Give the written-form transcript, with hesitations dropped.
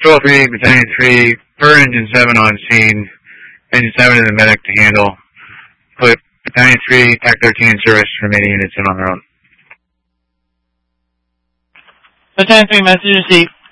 Patrol 3, Battalion 3, per Engine 7 on scene. Engine 7 is the medic to handle. Put Battalion 3, TAC 13 in service, remaining units in on their own. Battalion 3, message received.